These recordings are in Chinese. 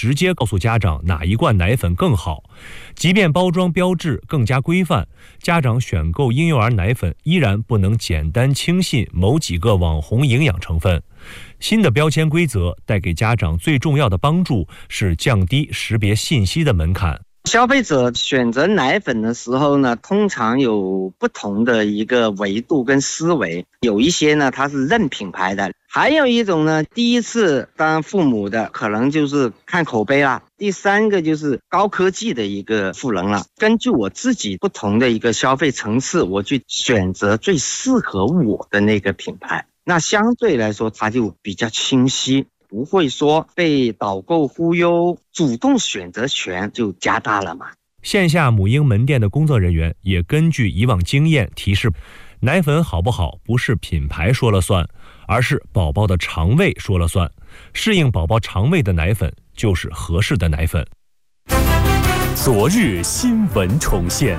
直接告诉家长哪一罐奶粉更好。即便包装标志更加规范，家长选购婴幼儿奶粉依然不能简单轻信某几个网红营养成分。新的标签规则带给家长最重要的帮助是降低识别信息的门槛。 消费者选择奶粉的时候呢，通常有不同的一个维度跟思维，有一些呢它是认品牌的，还有一种呢第一次当父母的可能就是看口碑啦，第三个就是高科技的一个赋能了。根据我自己不同的一个消费层次，我去选择最适合我的那个品牌，那相对来说它就比较清晰，不会说被导购忽悠，主动选择权就加大了嘛。 线下母婴门店的工作人员也根据以往经验提示，奶粉好不好不是品牌说了算，而是宝宝的肠胃说了算。适应宝宝肠胃的奶粉就是合适的奶粉。 昨日新闻重现。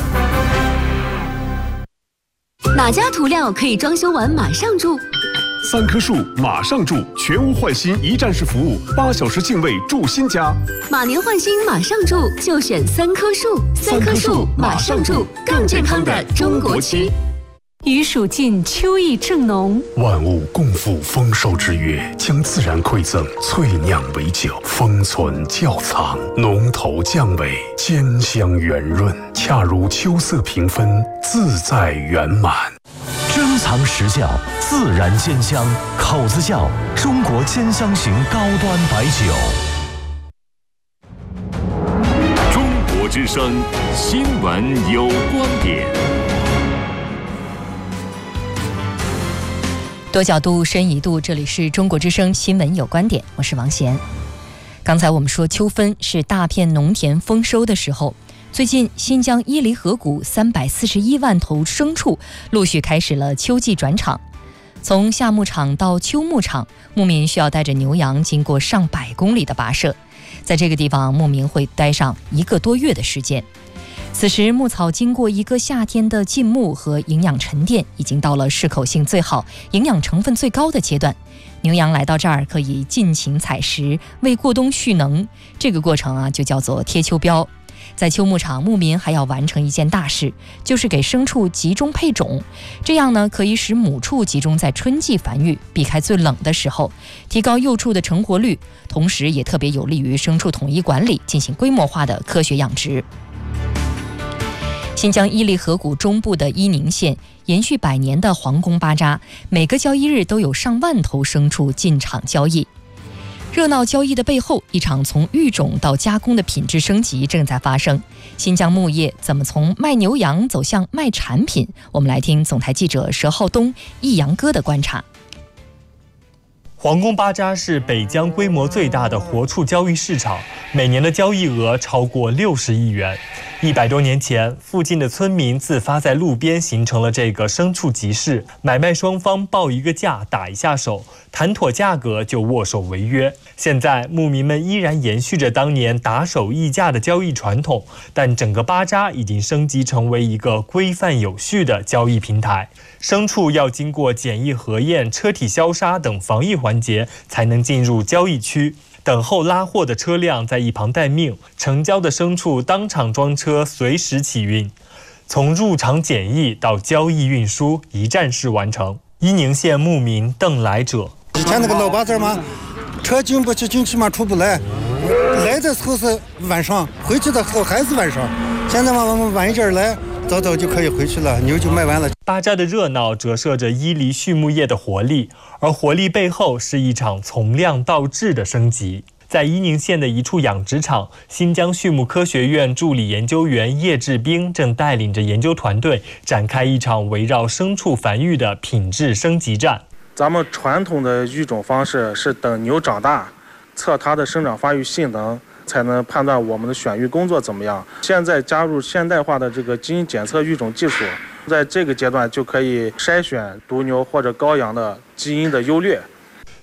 哪家涂料可以装修完马上住 ？3棵树马上住，全屋换新一站式服务，8小时净位住新家。 马年换新马上住，就选3棵树。3棵树马上住，更健康的中国区。 余暑尽，秋意正浓， 万物共赴丰收之月，将自然馈赠萃酿为酒，封存窖藏，浓头降尾，兼香圆润，恰如秋色平分，自在圆满。 珍藏实窖，自然兼香，口子窖，中国兼香型高端白酒。 中国之声新闻有观点。 多角度，深一度，这里是中国之声新闻有观点，我是王贤。刚才我们说秋分是大片农田丰收的时候，最近新疆伊犁河谷341万头牲畜陆续开始了秋季转场。从夏牧场到秋牧场，牧民需要带着牛羊经过上百公里的跋涉，在这个地方牧民会待上1个多月的时间。此时牧草经过1个夏天的浸牧和营养沉淀，已经到了适口性最好、营养成分最高的阶段。牛羊来到这儿可以尽情采食，为过冬蓄能。这个过程就叫做贴秋膘。在秋牧场，牧民还要完成一件大事，就是给牲畜集中配种。这样呢，可以使母畜集中在春季繁育，避开最冷的时候，提高幼畜的成活率，同时也特别有利于牲畜统一管理，进行规模化的科学养殖。新疆伊犁河谷中部的伊宁县延续100年的皇宫巴扎，每个交易日都有上万头牲畜进场交易。热闹交易的背后，一场从育种到加工的品质升级正在发生。新疆牧业怎么从卖牛羊走向卖产品？我们来听总台记者佘浩东、易阳哥的观察。 皇宫巴扎是北疆规模最大的活畜交易市场，每年的交易额超过60亿元。100多年前，附近的村民自发在路边形成了这个牲畜集市，买卖双方报一个价，打一下手，谈妥价格就握手为约。现在牧民们依然延续着当年打手议价的交易传统，但整个巴扎已经升级成为一个规范有序的交易平台。牲畜要经过检疫核验、车体消杀等防疫环节，才能进入交易区。等候拉货的车辆在一旁待命，成交的牲畜当场装车，随时起运。从入场检疫到交易运输，一站式完成。伊宁县牧民邓来者： 以前那个老巴子嘛，车进不去，进去嘛出不来，来的时候是晚上，回去的时候还是晚上。现在嘛，我们晚一点来，早早就可以回去了，牛就卖完了。 巴扎的热闹折射着伊犁畜牧业的活力，而活力背后是一场从量到质的升级。在伊宁县的一处养殖场，新疆畜牧科学院助理研究员叶志兵正带领着研究团队展开一场围绕牲畜繁育的品质升级战。 咱们传统的育种方式是等牛长大，测它的生长发育性能，才能判断我们的选育工作怎么样。现在加入现代化的这个基因检测育种技术，在这个阶段就可以筛选犊牛或者羔羊的基因的优劣。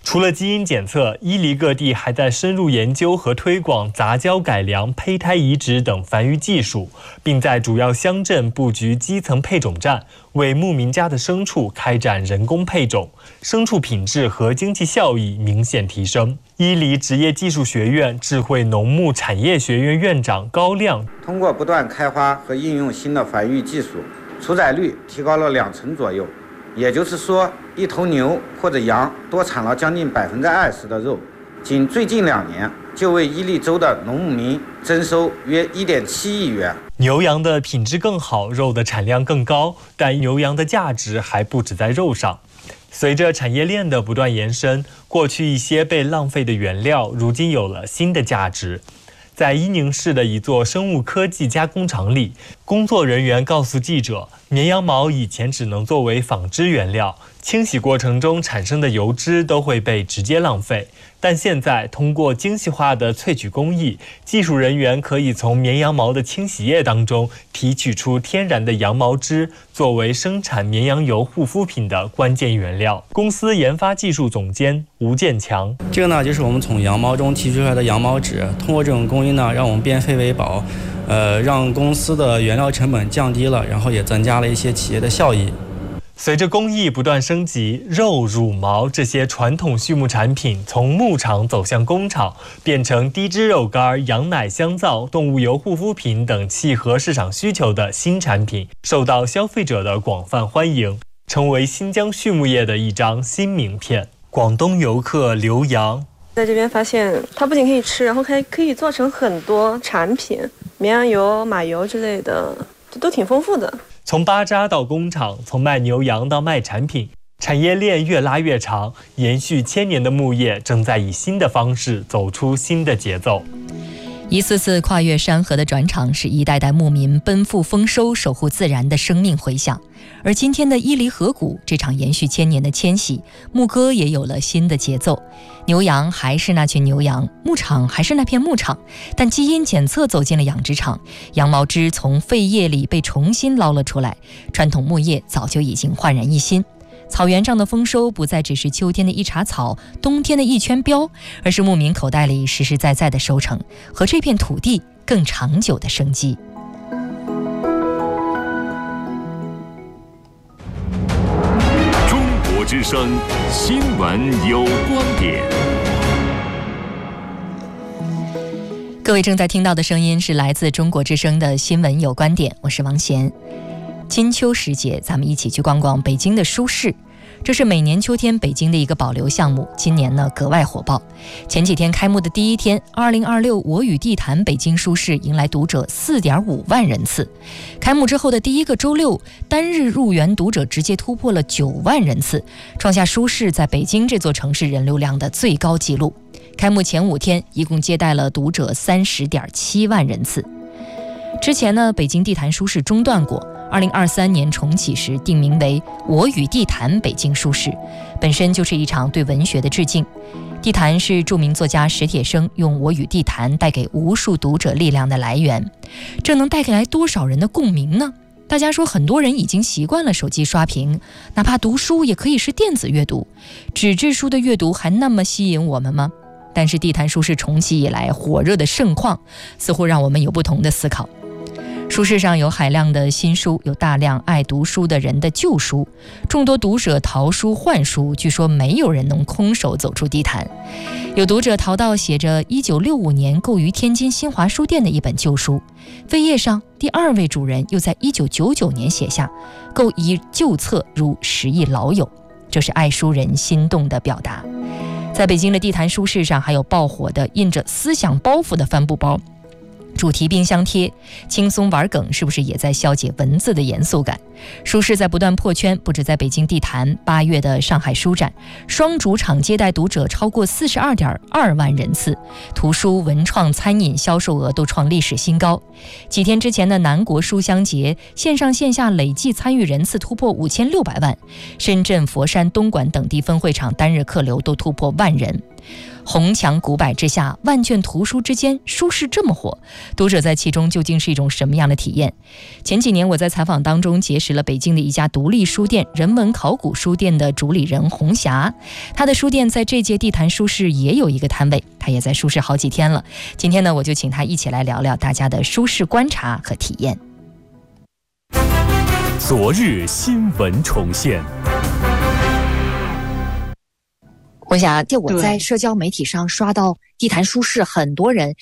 除了基因检测，伊犁各地还在深入研究和推广杂交改良、胚胎移植等繁育技术，并在主要乡镇布局基层配种站，为牧民家的牲畜开展人工配种，牲畜品质和经济效益明显提升。伊犁职业技术学院智慧农牧产业学院院长高亮通过不断开发和应用新的繁育技术，出崽率提高了2成左右。也就是说，一头牛或者羊多产了将近20%的肉，仅最近2年就为伊犁州的农牧民增收约1.7亿元。 牛羊的品质更好，肉的产量更高，但牛羊的价值还不止在肉上。随着产业链的不断延伸，过去一些被浪费的原料，如今有了新的价值。在伊宁市的一座生物科技加工厂里，工作人员告诉记者，绵羊毛以前只能作为纺织原料，清洗过程中产生的油脂都会被直接浪费。但现在通过精细化的萃取工艺，技术人员可以从绵羊毛的清洗液当中提取出天然的羊毛脂，作为生产绵羊油护肤品的关键原料。公司研发技术总监吴建强， 这个呢就是我们从羊毛中提取出来的羊毛脂，通过这种工艺呢，让我们变废为宝，让公司的原料成本降低了，然后也增加了一些企业的效益。 随着工艺不断升级，肉、乳毛这些传统畜牧产品从牧场走向工厂，变成低脂肉干、羊奶、香皂、动物油护肤品等契合市场需求的新产品，受到消费者的广泛欢迎，成为新疆畜牧业的一张新名片。广东游客刘洋在这边发现，它不仅可以吃，然后还可以做成很多产品，绵羊油、马油之类的，都挺丰富的。 从巴扎到工厂，从卖牛羊到卖产品，产业链越拉越长，延续1000年的牧业正在以新的方式走出新的节奏。 一次次跨越山河的转场，是一代代牧民奔赴丰收、守护自然的生命回响。而今天的伊犁河谷，这场延续1000年的迁徙，牧歌也有了新的节奏。牛羊还是那群牛羊，牧场还是那片牧场，但基因检测走进了养殖场，羊毛汁从废液里被重新捞了出来，传统牧业早就已经焕然一新。草原上的丰收不再只是秋天的一茬草，冬天的一圈膘，而是牧民口袋里实实在在的收成和这片土地更长久的生机。 中国之声新闻有观点。 各位正在听到的声音是来自中国之声的新闻有观点，我是王贤。金秋时节，咱们一起去逛逛北京的书市。这是每年秋天北京的一个保留项目，今年呢格外火爆。前几天开幕的第一天，2026我与地坛北京书市迎来读者4.5万人次。开幕之后的第一个周六，单日入园读者直接突破了9万人次，创下书市在北京这座城市人流量的最高纪录。开幕前5天，一共接待了读者30.7万人次。之前呢，北京地坛书市中断过，2023年重启时定名为我与地坛北京书市，本身就是一场对文学的致敬。地坛是著名作家史铁生用我与地坛带给无数读者力量的来源，这能带来多少人的共鸣呢？大家说很多人已经习惯了手机刷屏，哪怕读书也可以是电子阅读，纸质书的阅读还那么吸引我们吗？但是地坛书市重启以来火热的盛况，似乎让我们有不同的思考。书市上有海量的新书，有大量爱读书的人的旧书，众多读者淘书换书，据说没有人能空手走出地坛。有读者淘到写着1965年购于天津新华书店的一本旧书，扉页上第2位主人又在1999年写下购一旧册如10亿老友，这是爱书人心动的表达。在北京的地坛书市上，还有爆火的印着思想包袱的帆布包，主题冰箱贴，轻松玩梗，是不是也在消解文字的严肃感？书市在不断破圈，不止在北京地坛，8月的上海书展，双主场接待读者超过42.2万人次，图书、文创、餐饮销售额都创历史新高。几天之前的南国书香节，线上线下累计参与人次突破5600万，深圳、佛山、东莞等地分会场单日客流都突破1万人。 红墙古柏之下，万卷图书之间，书市这么火，读者在其中究竟是一种什么样的体验？前几年我在采访当中结识了北京的一家独立书店人文考古书店的主理人红霞，他的书店在这届地坛书市也有一个摊位，他也在书市好几天了。今天呢，我就请他一起来聊聊大家的书市观察和体验。 昨日新闻重现。 红霞，我在社交媒体上刷到地坛书市，很多人